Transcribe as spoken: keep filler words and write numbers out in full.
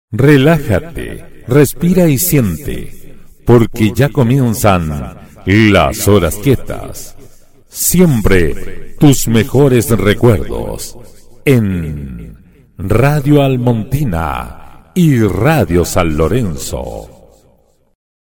Relájate, respira y siente, porque ya comienzan las horas quietas. Siempre tus mejores recuerdos en Radio Almontina y Radio San Lorenzo.